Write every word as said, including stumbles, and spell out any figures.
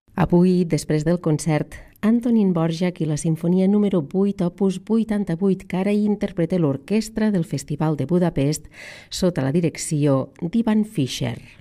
Avui, després del concert, Antonín Dvořák i la Simfonia número vuit, opus vuitanta-vuit, que ara interpreta l'orquestra del Festival de Budapest sota la direcció d'Ivan Fischer.